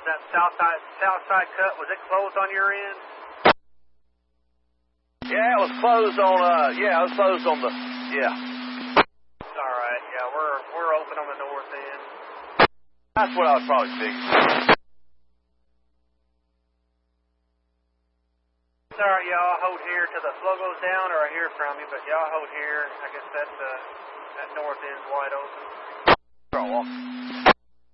that south side cut, was it closed on your end? Yeah, it was closed on, yeah. All right, yeah, we're open on the north end. That's what I was probably thinking. All right, y'all hold here till the flow goes down, or I hear from you, but y'all hold here. I guess that north end's wide open. Draw off.